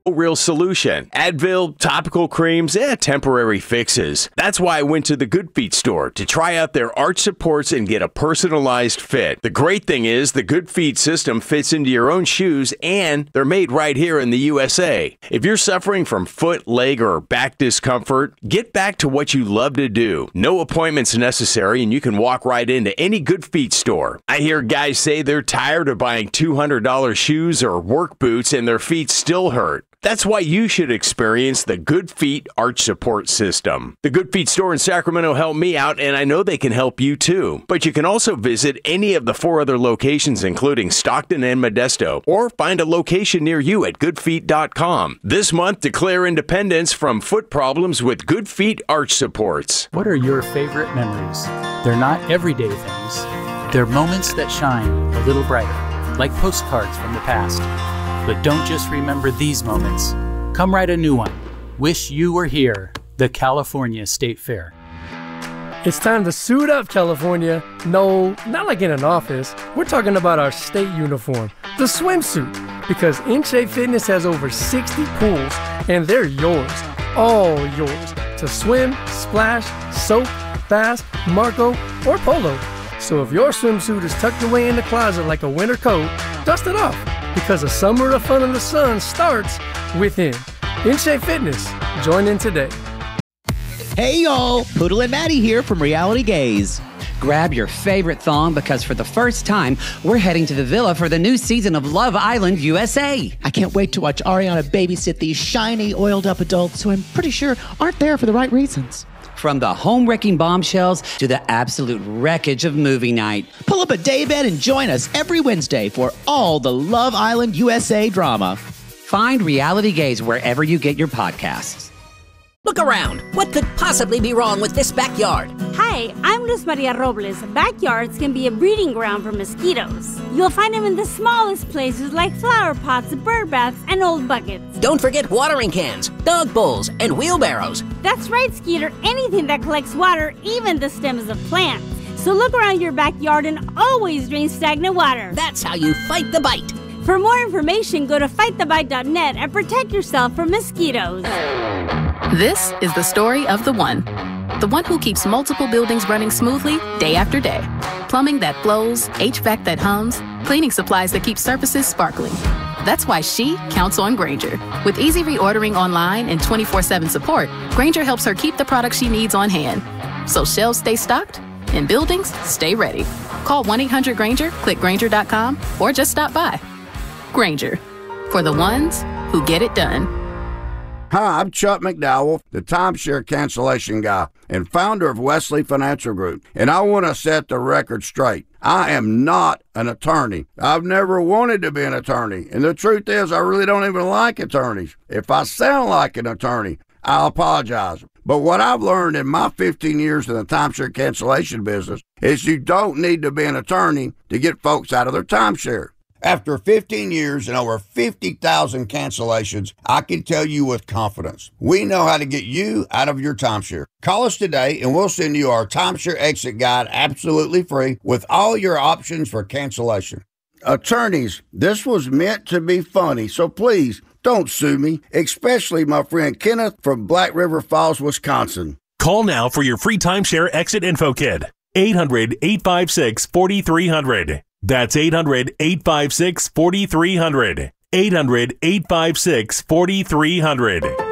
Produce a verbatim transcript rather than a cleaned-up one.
real solution. Advil, topical creams, eh, temporary fixes. That's why I went to the Good Feet store to try out their arch supports and get a personalized fit. The great thing is the Good Feet system fits into your own shoes and they're made right here in the U S A. If you're suffering from foot, leg, or back discomfort, get back to what you love to do. No appointments necessary and you can walk right into any Good Feet store. I hear guys say they're tired of buying two hundred dollar shoes or work boots and their feet still hurt. That's why you should experience the Good Feet Arch Support System. The Good Feet store in Sacramento helped me out, and I know they can help you too. But you can also visit any of the four other locations, including Stockton and Modesto, or find a location near you at good feet dot com. This month, declare independence from foot problems with Good Feet Arch Supports. What are your favorite memories? They're not everyday things. They're moments that shine a little brighter, like postcards from the past. But don't just remember these moments. Come write a new one. Wish you were here. The California State Fair. It's time to suit up, California. No, not like in an office. We're talking about our state uniform, the swimsuit. Because In-Shape Fitness has over sixty pools, and they're yours, all yours, to swim, splash, soak, bask, Marco, or polo. So if your swimsuit is tucked away in the closet like a winter coat, dust it off. Because a summer of fun in the sun starts within. In-Shape Fitness. Join in today. Hey y'all, Poodle and Maddie here from Reality Gaze. Grab your favorite thong because for the first time, we're heading to the villa for the new season of Love Island U S A. I can't wait to watch Ariana babysit these shiny, oiled up adults who I'm pretty sure aren't there for the right reasons. From the home-wrecking bombshells to the absolute wreckage of movie night. Pull up a daybed and join us every Wednesday for all the Love Island U S A drama. Find Reality Gaze wherever you get your podcasts. Look around. What could possibly be wrong with this backyard? Hi, I'm Luz Maria Robles. Backyards can be a breeding ground for mosquitoes. You'll find them in the smallest places like flower pots, bird baths, and old buckets. Don't forget watering cans, dog bowls, and wheelbarrows. That's right, Skeeter. Anything that collects water, even the stems of plants. So look around your backyard and always drain stagnant water. That's how you fight the bite. For more information, go to fight the bite dot net and protect yourself from mosquitoes. This is the story of the one. The one who keeps multiple buildings running smoothly day after day. Plumbing that flows, H V A C that hums, cleaning supplies that keep surfaces sparkling. That's why she counts on Grainger. With easy reordering online and twenty-four seven support, Grainger helps her keep the products she needs on hand. So shelves stay stocked and buildings stay ready. Call one eight hundred Grainger, click Grainger dot com, or just stop by. Grainger, for the ones who get it done. Hi, I'm Chuck McDowell, the timeshare cancellation guy and founder of Wesley Financial Group, and I want to set the record straight. I am not an attorney. I've never wanted to be an attorney, and the truth is I really don't even like attorneys. If I sound like an attorney, I'll apologize. But what I've learned in my fifteen years in the timeshare cancellation business is you don't need to be an attorney to get folks out of their timeshare. After fifteen years and over fifty thousand cancellations, I can tell you with confidence, we know how to get you out of your timeshare. Call us today and we'll send you our timeshare exit guide absolutely free with all your options for cancellation. Attorneys, this was meant to be funny, so please don't sue me, especially my friend Kenneth from Black River Falls, Wisconsin. Call now for your free timeshare exit info kit. eight hundred, eight five six, four three zero zero. That's eight hundred, eight five six, four three zero zero. eight hundred, eight five six, four three zero zero.